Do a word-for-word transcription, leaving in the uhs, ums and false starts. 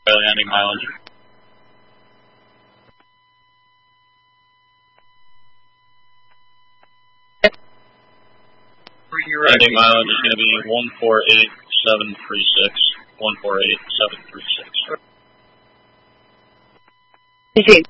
landing mileage. Landing mileage is going to be one four eight seven three six. one four eight seven three six. Receive.